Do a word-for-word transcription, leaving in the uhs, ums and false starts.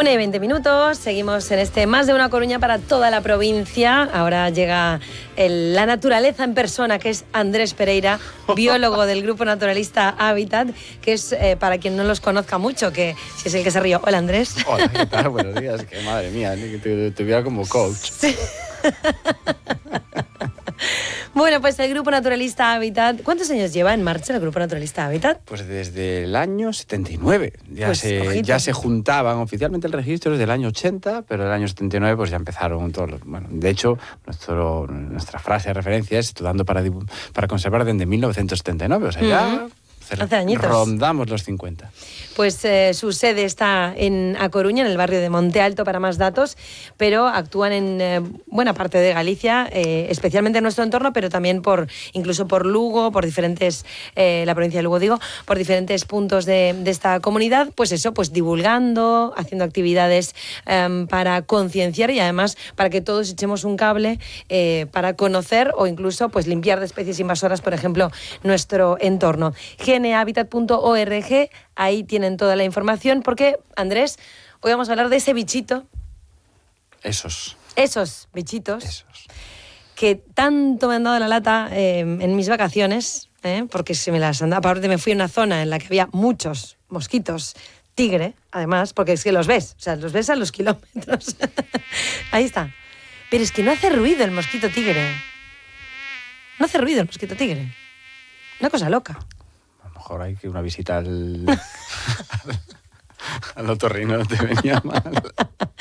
Una y veinte minutos, seguimos en este Más de una Coruña para toda la provincia. Ahora llega el, la naturaleza en persona, que es Andrés Pereira, biólogo del Grupo Naturalista Hábitat, que es, eh, para quien no los conozca mucho, que si es el que se rió. Hola, Andrés. Hola, ¿qué tal? Buenos días. Que madre mía, que te tuviera como coach. Sí. Bueno, pues el Grupo Naturalista Hábitat, ¿cuántos años lleva en marcha el Grupo Naturalista Hábitat? Pues desde el año setenta y nueve. Ya, pues, se, ya se juntaban oficialmente el registro desde el año ochenta, pero en el año setenta y nueve pues ya empezaron todos los... Bueno, de hecho, nuestro, nuestra frase de referencia es estudiando para, para conservar desde mil novecientos setenta y nueve, o sea, ya... Uh-huh. Hace añitos. Rondamos los cincuenta. Pues eh, su sede está en A Coruña, en el barrio de Monte Alto, para más datos, pero actúan en eh, buena parte de Galicia, eh, especialmente en nuestro entorno, pero también por incluso por Lugo, por diferentes, eh, la provincia de Lugo digo, por diferentes puntos de, de esta comunidad, pues eso, pues divulgando, haciendo actividades eh, para concienciar y además para que todos echemos un cable eh, para conocer o incluso pues limpiar de especies invasoras, por ejemplo, nuestro entorno. genehabitat punto org, ahí tienen toda la información, porque, Andrés, hoy vamos a hablar de ese bichito. Esos. Esos bichitos. Esos. Que tanto me han dado la lata eh, en mis vacaciones, eh, porque se me las han dado. Aparte me fui a una zona en la que había muchos mosquitos tigre, además, porque es que los ves, o sea, los ves a los kilómetros. Ahí está. Pero es que no hace ruido el mosquito tigre. No hace ruido el mosquito tigre. Una cosa loca. A lo mejor hay que una visita al, al otorrino te venía mal.